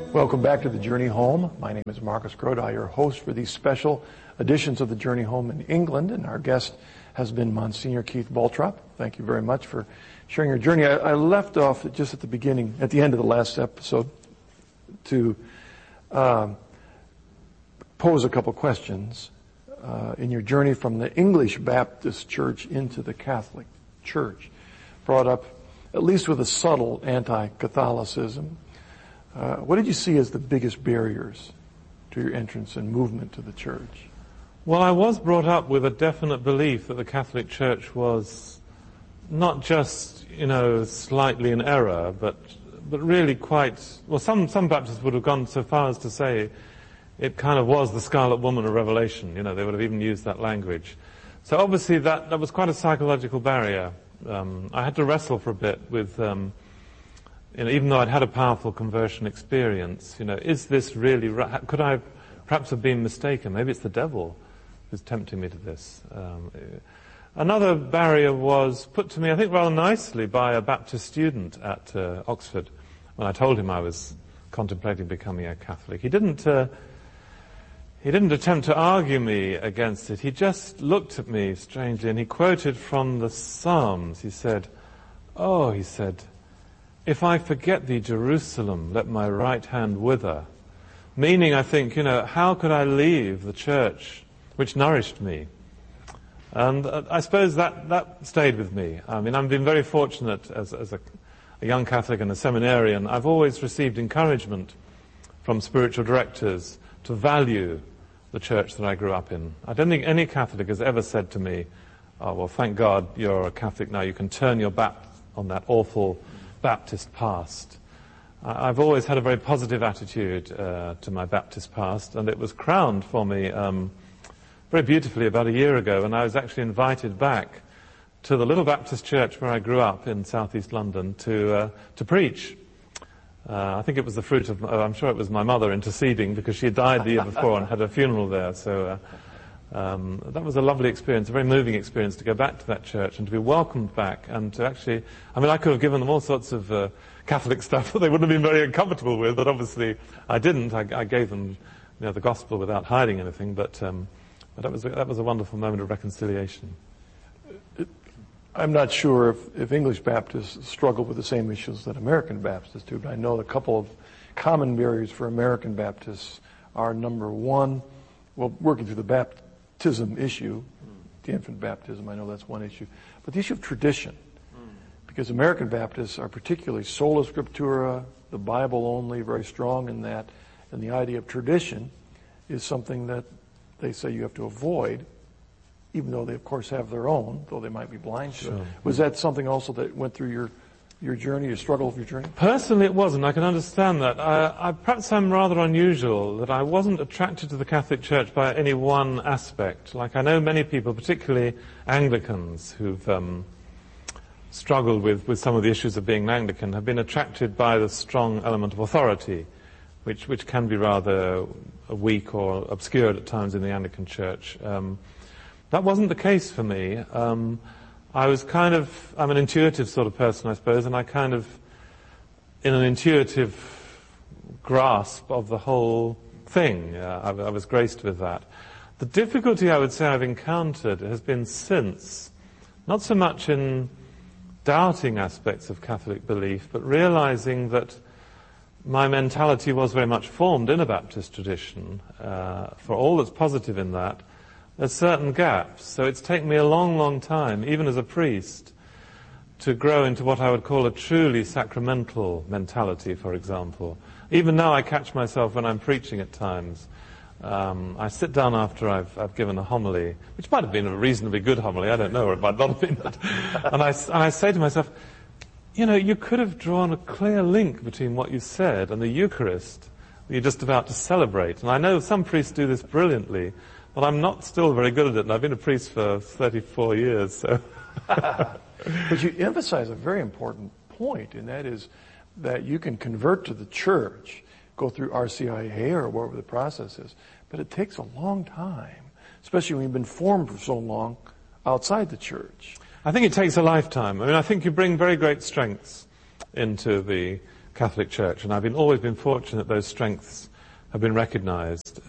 Welcome back to The Journey Home. My name is Marcus Grodi, your host for these special editions of The Journey Home in England, and our guest has been Monsignor Keith Baltrop. Thank you very much for sharing your journey. I left off just at the end of the last episode, to pose a couple questions in your journey from the English Baptist Church into the Catholic Church, brought up at least with a subtle anti-Catholicism. What did you see as the biggest barriers to your entrance and movement to the church? Well, I was brought up with a definite belief that the Catholic Church was not just, slightly in error, but really quite, well, some Baptists would have gone so far as to say it kind of was the Scarlet Woman of Revelation. They would have even used that language. So obviously that was quite a psychological barrier. I had to wrestle for a bit with, even though I'd had a powerful conversion experience, is this really right? Could I perhaps have been mistaken? Maybe it's the devil who's tempting me to this. Another barrier was put to me, I think, rather nicely by a Baptist student at Oxford when I told him I was contemplating becoming a Catholic. He didn't attempt to argue me against it. He just looked at me strangely and he quoted from the Psalms. He said, "If I forget thee, Jerusalem, let my right hand wither." Meaning, I think, how could I leave the church which nourished me? And I suppose that stayed with me. I mean, I've been very fortunate as a young Catholic and a seminarian. I've always received encouragement from spiritual directors to value the church that I grew up in. I don't think any Catholic has ever said to me, "Oh, well, thank God you're a Catholic now. You can turn your back on that awful Baptist past." I've always had a very positive attitude to my Baptist past, and it was crowned for me very beautifully about a year ago, and I was actually invited back to the little Baptist church where I grew up in southeast London to preach. I think it was the fruit of, I'm sure it was my mother interceding because she had died the year before and had a funeral there. So that was a lovely experience, a very moving experience to go back to that church and to be welcomed back and to actually, I could have given them all sorts of Catholic stuff that they wouldn't have been very uncomfortable with, but obviously I didn't. I gave them the gospel without hiding anything, but that was a wonderful moment of reconciliation. I'm not sure if English Baptists struggle with the same issues that American Baptists do, but I know a couple of common barriers for American Baptists are, number one, working through the baptism issue, the infant baptism, I know that's one issue, but the issue of tradition. Because American Baptists are particularly sola scriptura, the Bible only, very strong in that, and the idea of tradition is something that they say you have to avoid, even though they, of course, have their own, though they might be blind to it. Was that something also that went through your journey, your struggle of your journey? Personally, it wasn't. I can understand that. Perhaps I'm rather unusual, that I wasn't attracted to the Catholic Church by any one aspect. Like, I know many people, particularly Anglicans, who've struggled with some of the issues of being an Anglican, have been attracted by the strong element of authority, which can be rather weak or obscured at times in the Anglican Church. That wasn't the case for me. I'm an intuitive sort of person, I suppose, and I kind of, in an intuitive grasp of the whole thing, I was graced with that. The difficulty I would say I've encountered has been since, not so much in doubting aspects of Catholic belief, but realizing that my mentality was very much formed in a Baptist tradition, for all that's positive in that. There's certain gaps. So it's taken me a long, long time, even as a priest, to grow into what I would call a truly sacramental mentality, for example. Even now I catch myself when I'm preaching at times. I sit down after I've given a homily, which might have been a reasonably good homily, I don't know, or it might not have been. And I say to myself, you could have drawn a clear link between what you said and the Eucharist that you're just about to celebrate. And I know some priests do this brilliantly, but I'm not still very good at it, and I've been a priest for 34 years, so. But you emphasize a very important point, and that is that you can convert to the church, go through RCIA or whatever the process is, but it takes a long time, especially when you've been formed for so long outside the church. I think it takes a lifetime. I think you bring very great strengths into the Catholic Church, and I've always been fortunate those strengths have been recognized.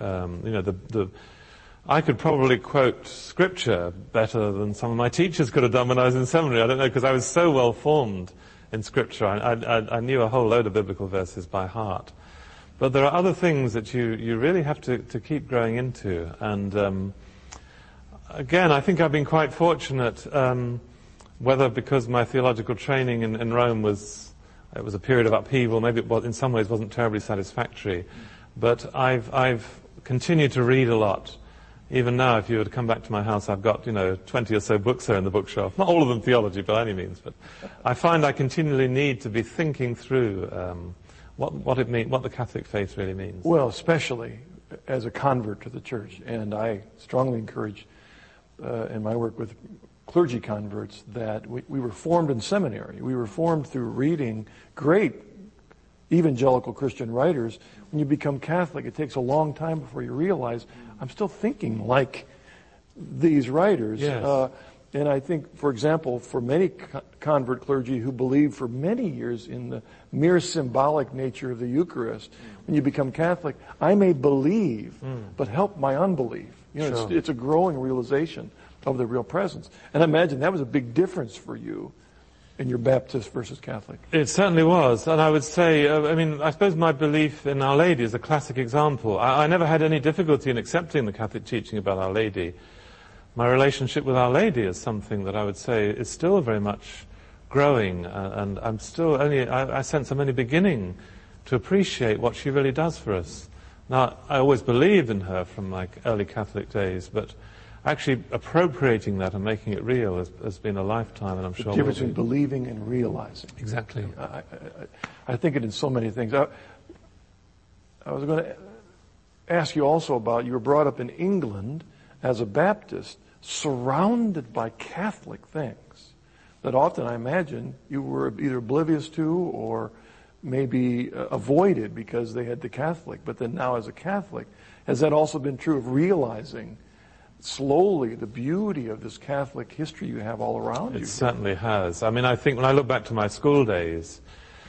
I could probably quote scripture better than some of my teachers could have done when I was in seminary. I don't know, because I was so well formed in scripture. I knew a whole load of biblical verses by heart. But there are other things that you really have to keep growing into. And again, I think I've been quite fortunate, whether because my theological training in Rome was a period of upheaval, maybe it was, in some ways wasn't terribly satisfactory. But I've continued to read a lot. Even now, if you were to come back to my house, I've got, 20 or so books there in the bookshelf. Not all of them theology by any means, but I find I continually need to be thinking through what the Catholic faith really means. Well, especially as a convert to the church. And I strongly encourage, in my work with clergy converts, that we were formed in seminary. We were formed through reading great evangelical Christian writers. When you become Catholic, it takes a long time before you realize, I'm still thinking like these writers. Yes. And I think, for example, for many convert clergy who believe for many years in the mere symbolic nature of the Eucharist, when you become Catholic, I may believe, but help my unbelief. Sure. It's a growing realization of the real presence. And I imagine that was a big difference for you in your Baptist versus Catholic. It certainly was. And I would say, I suppose my belief in Our Lady is a classic example. I never had any difficulty in accepting the Catholic teaching about Our Lady. My relationship with Our Lady is something that I would say is still very much growing, and I sense I'm only beginning to appreciate what she really does for us. Now, I always believed in her from my early Catholic days, but actually appropriating that and making it real has been a lifetime, and I'm sure the difference between believing and realizing. Exactly. I think it in so many things. I was going to ask you also about, you were brought up in England as a Baptist, surrounded by Catholic things that often, I imagine, you were either oblivious to or maybe avoided because they had the Catholic. But then now as a Catholic, has that also been true of realizing slowly the beauty of this Catholic history you have all around you? It certainly has. I think when I look back to my school days,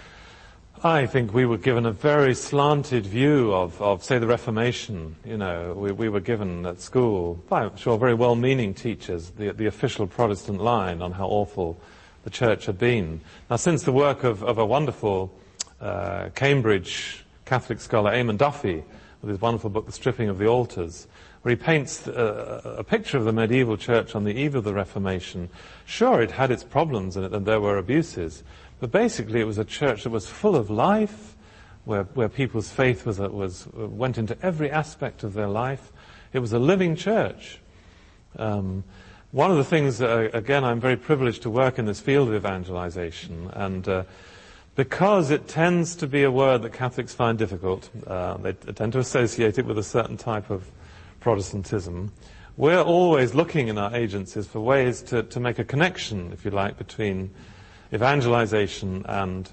I think we were given a very slanted view of say, the Reformation. We were given at school, by, I'm sure, very well-meaning teachers, the official Protestant line on how awful the Church had been. Now, since the work of a wonderful Cambridge Catholic scholar, Eamon Duffy, with his wonderful book, The Stripping of the Altars, where he paints a picture of the medieval church on the eve of the Reformation. Sure, it had its problems in it, and there were abuses, but basically it was a church that was full of life, where people's faith went into every aspect of their life. It was a living church. One of the things, again, I'm very privileged to work in this field of evangelization, and because it tends to be a word that Catholics find difficult, they tend to associate it with a certain type of Protestantism. We're always looking in our agencies for ways to make a connection, if you like, between evangelization and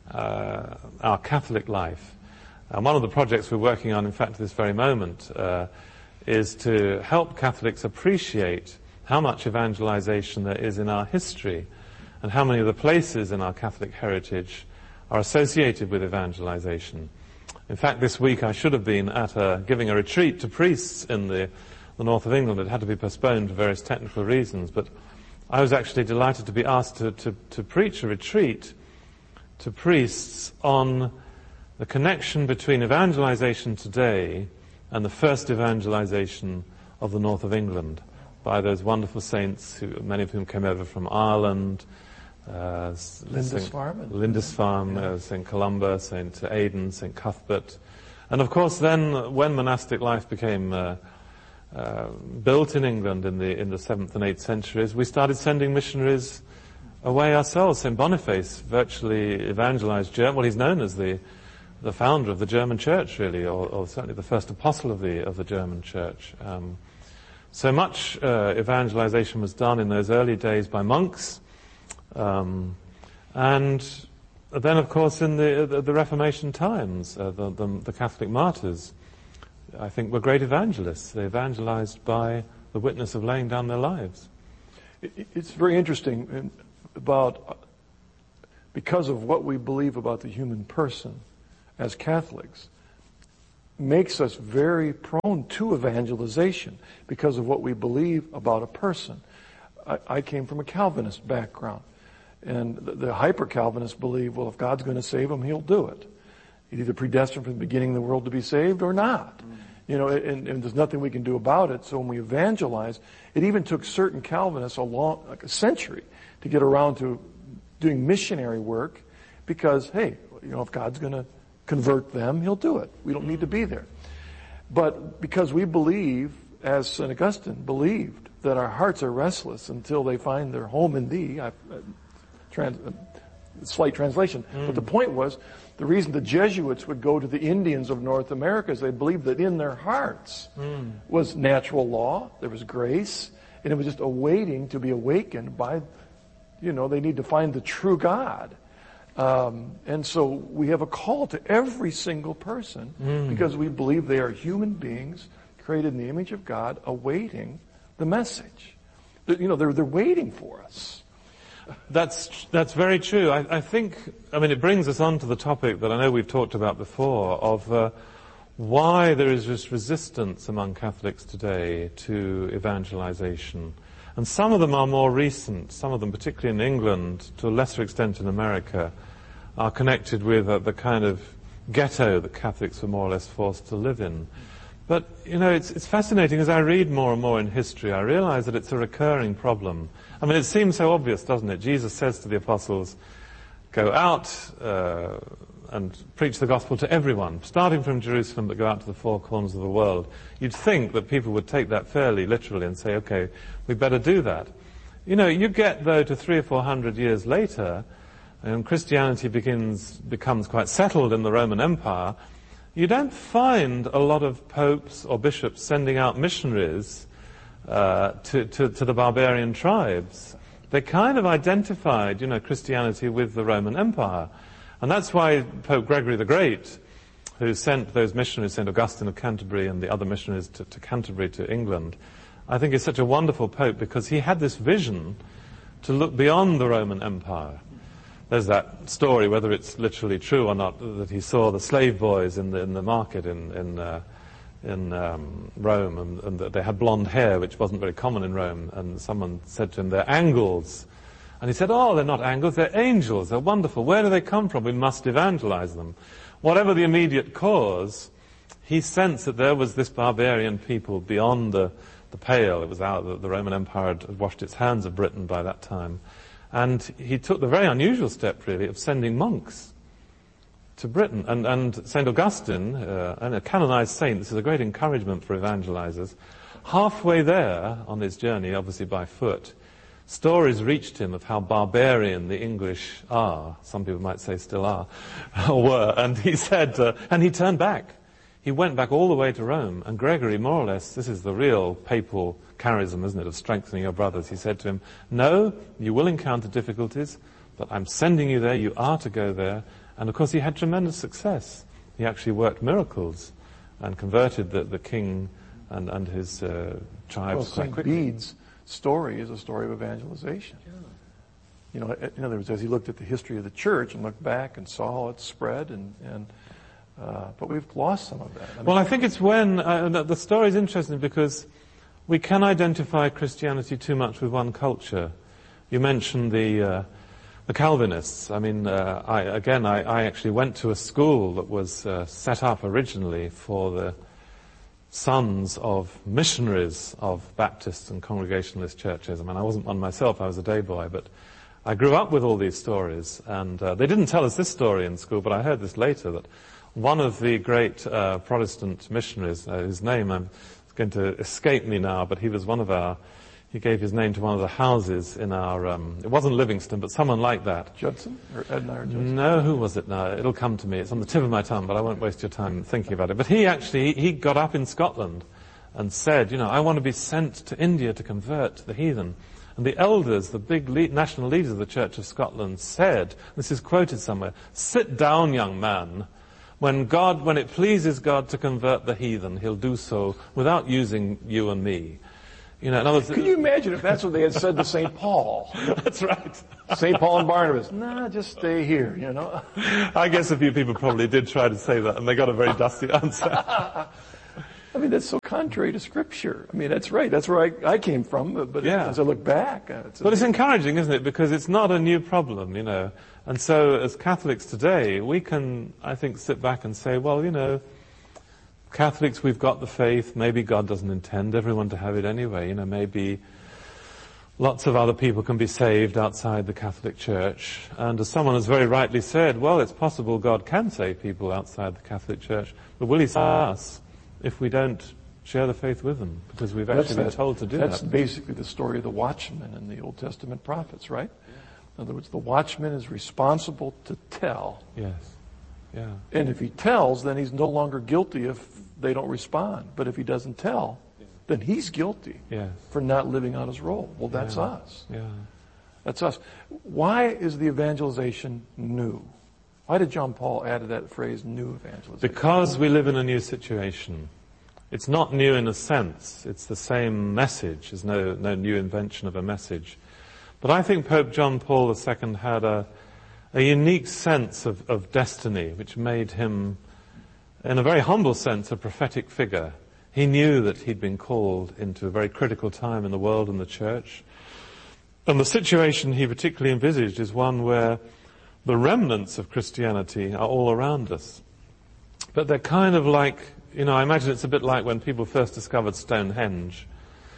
our Catholic life. And one of the projects we're working on, in fact, at this very moment, is to help Catholics appreciate how much evangelization there is in our history and how many of the places in our Catholic heritage are associated with evangelization. In fact, this week I should have been giving a retreat to priests in the north of England. It had to be postponed for various technical reasons, but I was actually delighted to be asked to preach a retreat to priests on the connection between evangelization today and the first evangelization of the north of England by those wonderful saints, many of whom came over from Ireland, Lindisfarne, St. Columba, St. Aidan, St. Cuthbert. And of course then, when monastic life became built in England in the 7th and 8th centuries, we started sending missionaries away ourselves. St. Boniface virtually evangelized Germany. Well, he's known as the founder of the German church, really, or certainly the first apostle of the German church. So much evangelization was done in those early days by monks. And then, of course, in the Reformation times, the Catholic martyrs, I think, were great evangelists. They evangelized by the witness of laying down their lives. It's very interesting about because of what we believe about the human person as Catholics, makes us very prone to evangelization because of what we believe about a person. I came from a Calvinist background, and the hyper-Calvinists believe, well, if God's going to save him, he'll do it. He's either predestined from the beginning of the world to be saved or not. You know, and there's nothing we can do about it. So when we evangelize, it even took certain Calvinists like a century to get around to doing missionary work because, hey, you know, if God's going to convert them, he'll do it. We don't need to be there. But because we believe, as St. Augustine believed, that our hearts are restless until they find their home in thee, slight translation. But the point was, the reason the Jesuits would go to the Indians of North America is they believed that in their hearts was natural law, there was grace, and it was just awaiting to be awakened by, you know, they need to find the true God. And so we have a call to every single person because we believe they are human beings created in the image of God awaiting the message. You know, they're waiting for us. That's very true. I think, it brings us on to the topic that I know we've talked about before of why there is this resistance among Catholics today to evangelization. And some of them are more recent. Some of them, particularly in England, to a lesser extent in America, are connected with the kind of ghetto that Catholics were more or less forced to live in. But, you know, it's fascinating. As I read more and more in history, I realize that it's a recurring problem. It seems so obvious, doesn't it? Jesus says to the apostles, go out and preach the gospel to everyone, starting from Jerusalem, but go out to the four corners of the world. You'd think that people would take that fairly literally and say, okay, we better do that. You know, you get, though, to 300 or 400 years later, and Christianity becomes quite settled in the Roman Empire, you don't find a lot of popes or bishops sending out missionaries to the barbarian tribes. They kind of identified, you know, Christianity with the Roman Empire. And that's why Pope Gregory the Great, who sent those missionaries, St. Augustine of Canterbury and the other missionaries to Canterbury, to England, I think is such a wonderful pope because he had this vision to look beyond the Roman Empire. There's that story, whether it's literally true or not, that he saw the slave boys in the market in Rome, and that they had blonde hair, which wasn't very common in Rome. And someone said to him, "They're angles," and he said, "Oh, they're not angles, they're angels. They're wonderful. Where do they come from? We must evangelize them." Whatever the immediate cause, he sensed that there was this barbarian people beyond the pale. It was out. The Roman Empire had washed its hands of Britain by that time. And he took the very unusual step, really, of sending monks to Britain. And St. Augustine, and a canonized saint, this is a great encouragement for evangelizers, halfway there on his journey, obviously by foot, stories reached him of how barbarian the English are. Some people might say still are, or were. And he said, and he turned back. He went back all the way to Rome, and Gregory, more or less, this is the real papal charism, isn't it, of strengthening your brothers. He said to him, "No, you will encounter difficulties, but I'm sending you there, you are to go there." And of course he had tremendous success. He actually worked miracles and converted the king and his tribes quite quickly. St. Bede's story is a story of evangelization. Yeah. You know, in other words, as he looked at the history of the church and looked back and saw how it spread but we've lost some of that. I think it's when, the story is interesting because we can identify Christianity too much with one culture. You mentioned the Calvinists. I actually went to a school that was set up originally for the sons of missionaries of Baptist and Congregationalist churches. I wasn't one myself, I was a day boy, but I grew up with all these stories. And they didn't tell us this story in school, but I heard this later, that one of the great Protestant missionaries, his name, it's going to escape me now, but he was he gave his name to one of the houses in our, it wasn't Livingston, but someone like that. Judson? Or Edna or Judson? No, who was it now? It'll come to me. It's on the tip of my tongue, but I won't waste your time thinking about it. But he got up in Scotland and said, I want to be sent to India to convert the heathen. And the elders, the big national leaders of the Church of Scotland said, this is quoted somewhere, "Sit down, young man. When it pleases God to convert the heathen, he'll do so without using you and me." You know, in other words, Can you imagine if that's what they had said to St. Paul? That's right. St. Paul and Barnabas, nah, just stay here, you know. I guess a few people probably did try to say that, and they got a very dusty answer. I mean, that's so contrary to Scripture. I mean, that's right. That's where I came from. But Yeah. as I look back, But it's encouraging, isn't it? Because it's not a new problem, you know. And so as Catholics today, we can, I think, sit back and say, well, you know, Catholics, we've got the faith. Maybe God doesn't intend everyone to have it anyway. You know, maybe lots of other people can be saved outside the Catholic Church. And as someone has very rightly said, well, it's possible God can save people outside the Catholic Church. But will he save us if we don't share the faith with them? Because we've actually been told to do that. That's basically the story of the watchman in the Old Testament prophets, right? In other words, the watchman is responsible to tell. Yes. Yeah. And if he tells, then he's no longer guilty if they don't respond. But if he doesn't tell, then he's guilty Yes. for not living out his role. Well, that's Yeah. us. Yeah. That's us. Why is the evangelization new? Why did John Paul add that phrase, new evangelization? Because we live in a new situation. It's not new in a sense. It's the same message. There's no new invention of a message. But I think Pope John Paul II had a unique sense of destiny, which made him, in a very humble sense, a prophetic figure. He knew that he'd been called into a very critical time in the world and the church. And the situation he particularly envisaged is one where the remnants of Christianity are all around us. But they're kind of like, you know, I imagine it's a bit like when people first discovered Stonehenge.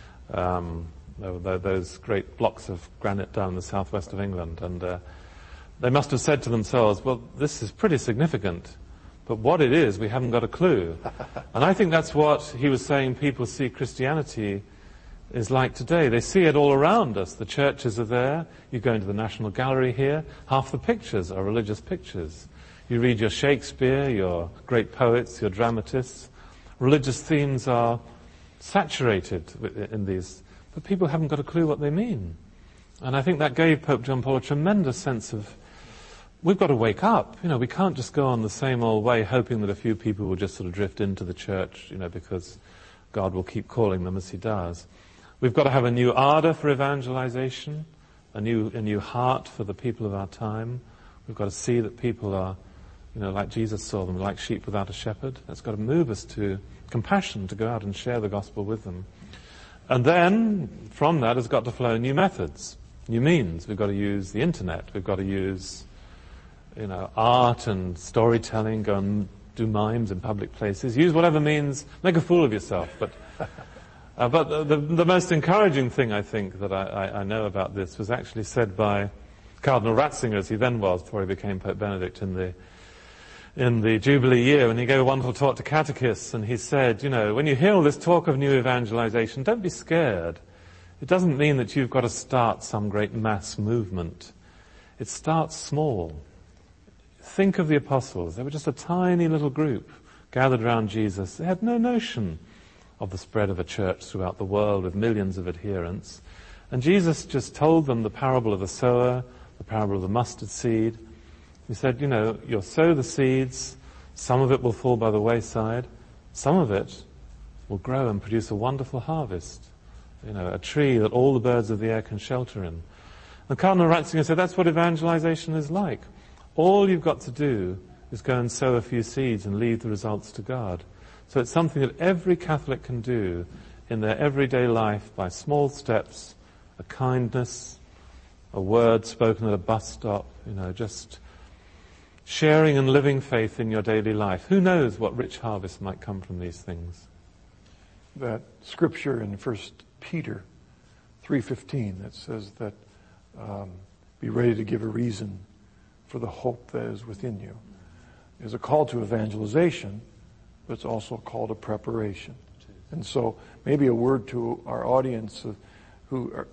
There were those great blocks of granite down in the southwest of England. And they must have said to themselves, well, this is pretty significant. But what it is, we haven't got a clue. And I think that's what he was saying people see Christianity is like today. They see it all around us. The churches are there. You go into the National Gallery here. Half the pictures are religious pictures. You read your Shakespeare, your great poets, your dramatists. Religious themes are saturated in these. But people haven't got a clue what they mean. And I think that gave Pope John Paul a tremendous sense of, we've got to wake up. You know, we can't just go on the same old way hoping that a few people will just sort of drift into the church, you know, because God will keep calling them as he does. We've got to have a new ardor for evangelization, a new heart for the people of our time. We've got to see that people are, you know, like Jesus saw them, like sheep without a shepherd. That's got to move us to compassion, to go out and share the gospel with them. And then, from that has got to flow new methods, new means. We've got to use the internet. We've got to use, you know, art and storytelling, go and do mimes in public places. Use whatever means, make a fool of yourself. But the most encouraging thing, I think, that I know about this was actually said by Cardinal Ratzinger, as he then was, before he became Pope Benedict, in the Jubilee year, when he gave a wonderful talk to catechists, and he said, you know, when you hear all this talk of new evangelization, don't be scared. It doesn't mean that you've got to start some great mass movement. It starts small. Think of the apostles. They were just a tiny little group gathered around Jesus. They had no notion of the spread of a church throughout the world with millions of adherents. And Jesus just told them the parable of the sower, the parable of the mustard seed. He said, you know, you'll sow the seeds, some of it will fall by the wayside, some of it will grow and produce a wonderful harvest. You know, a tree that all the birds of the air can shelter in. And Cardinal Ratzinger said that's what evangelization is like. All you've got to do is go and sow a few seeds and leave the results to God. So it's something that every Catholic can do in their everyday life by small steps, a kindness, a word spoken at a bus stop, you know, just sharing and living faith in your daily life. Who knows what rich harvest might come from these things? That scripture in 1 Peter 3:15 that says that be ready to give a reason for the hope that is within you is a call to evangelization, but it's also a call to preparation. And so maybe a word to our audience who are,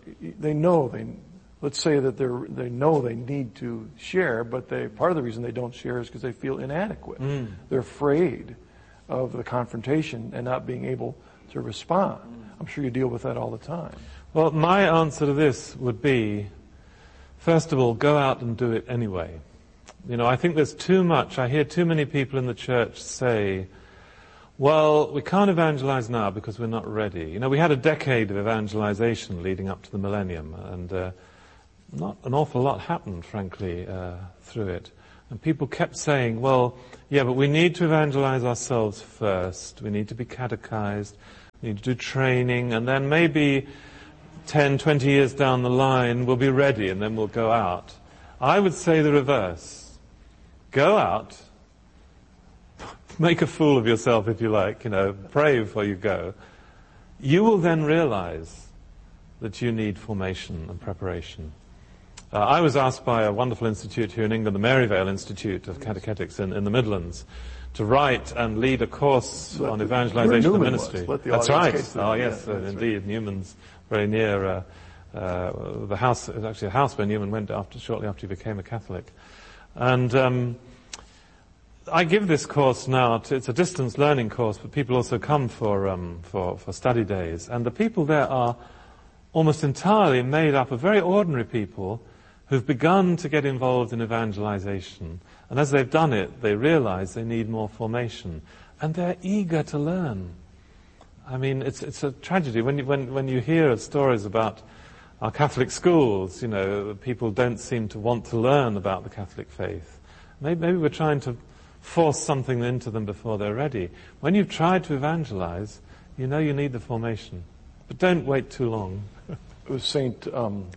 let's say that they know they need to share, but part of the reason they don't share is because they feel inadequate. They're afraid of the confrontation and not being able to respond. I'm sure you deal with that all the time. Well, my answer to this would be, first of all, go out and do it anyway. You know, I think there's too much, I hear too many people in the church say, Well, we can't evangelize now because we're not ready. You know, we had a decade of evangelization leading up to the millennium, and not an awful lot happened, frankly, through it. And people kept saying, well, yeah, but we need to evangelize ourselves first. We need to be catechized. We need to do training. And then maybe 10, 20 years down the line, we'll be ready and then we'll go out. I would say the reverse. Go out. Make a fool of yourself if you like, pray before you go. You will then realize that you need formation and preparation. I was asked by a wonderful institute here in England, the Maryvale Institute of Catechetics in the Midlands, to write and lead a course on evangelization and ministry. That's right. Oh, yes, indeed. Right. Newman's very near the house. It was actually a house where Newman went shortly after he became a Catholic. And I give this course now. It's a distance learning course, but people also come for study days. And the people there are almost entirely made up of very ordinary people who've begun to get involved in evangelization. And as they've done it, they realize they need more formation. And they're eager to learn. I mean, it's a tragedy. When you hear stories about our Catholic schools, people don't seem to want to learn about the Catholic faith. Maybe we're trying to force something into them before they're ready. When you've tried to evangelize, you know you need the formation. But don't wait too long. It was Saint...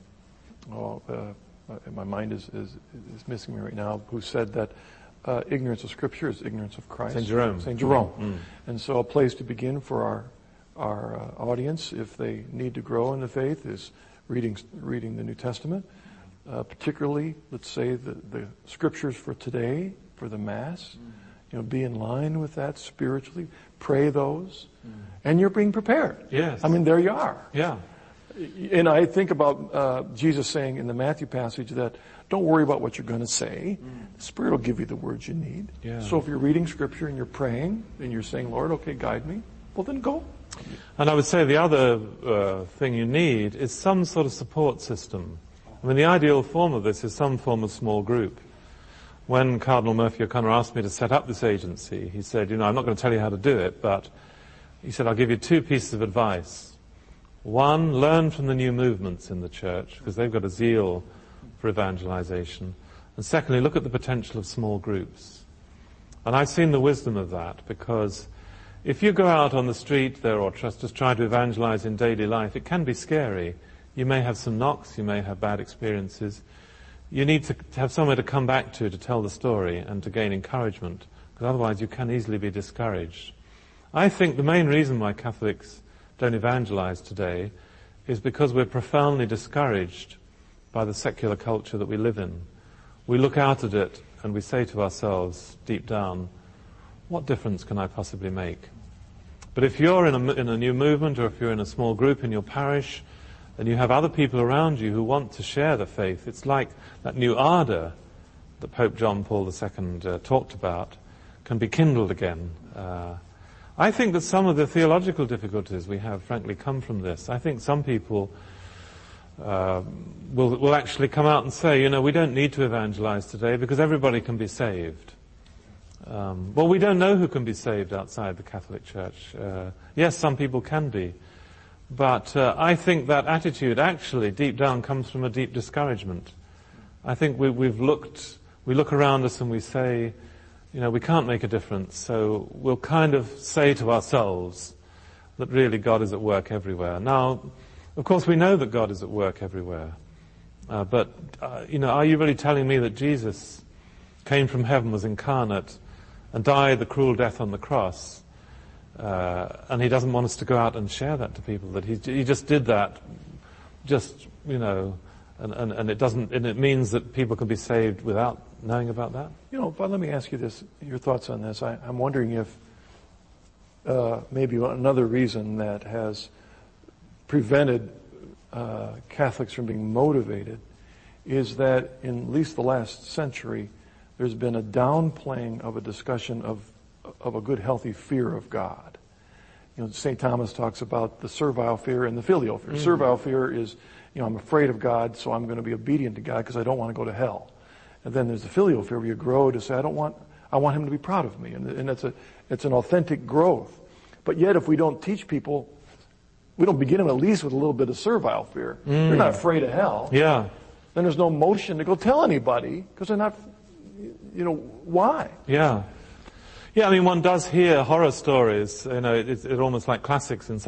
my mind is missing me right now, who said that ignorance of Scripture is ignorance of Christ. St. Jerome. St. Jerome. Mm-hmm. And so a place to begin for our audience, if they need to grow in the faith, is reading the New Testament. Particularly, let's say, the Scriptures for today, for the Mass. Be in line with that spiritually. Pray those. And you're being prepared. Yes. I mean, there you are. Yeah. And I think about Jesus saying in the Matthew passage that don't worry about what you're going to say. The Spirit will give you the words you need. Yeah. So if you're reading Scripture and you're praying and you're saying, Lord, okay, guide me, well then go. And I would say the other thing you need is some sort of support system. I mean, the ideal form of this is some form of small group. When Cardinal Murphy O'Connor asked me to set up this agency, he said, I'm not going to tell you how to do it, but he said, I'll give you 2 pieces of advice. One, learn from the new movements in the church, because they've got a zeal for evangelization. And secondly, look at the potential of small groups. And I've seen the wisdom of that, because if you go out on the street there or just try to evangelize in daily life, it can be scary. You may have some knocks, you may have bad experiences. You need to have somewhere to come back to tell the story and to gain encouragement, because otherwise you can easily be discouraged. I think the main reason why Catholics don't evangelize today is because we're profoundly discouraged by the secular culture that we live in. We look out at it and we say to ourselves, deep down, what difference can I possibly make? But if you're in a new movement, or if you're in a small group in your parish, and you have other people around you who want to share the faith, it's like that new ardor that Pope John Paul II talked about can be kindled again. I think that some of the theological difficulties we have, frankly, come from this. I think some people will actually come out and say, we don't need to evangelize today because everybody can be saved. Well, we don't know who can be saved outside the Catholic Church. Yes, some people can be. But I think that attitude actually, deep down, comes from a deep discouragement. I think we look around us and we say, we can't make a difference, so we'll kind of say to ourselves that really God is at work everywhere. Now, of course, we know that God is at work everywhere. But are you really telling me that Jesus came from heaven, was incarnate, and died the cruel death on the cross, and he doesn't want us to go out and share that to people, that he just did that, and it means that people can be saved without knowing about that? But let me ask you this, your thoughts on this. I'm wondering if maybe another reason that has prevented Catholics from being motivated is that in at least the last century, there's been a downplaying of a discussion of a good, healthy fear of God. St. Thomas talks about the servile fear and the filial fear. Mm-hmm. Servile fear is, I'm afraid of God, so I'm going to be obedient to God because I don't want to go to hell. And then there's the filial fear where you grow to say, I don't want I want him to be proud of me. And it's an authentic growth. But yet, if we don't teach people, we don't begin them at least with a little bit of servile fear. They're not afraid of hell. Yeah. Then there's no motion to go tell anybody because they're not, why? Yeah. Yeah, I mean, one does hear horror stories, it's almost like classics in some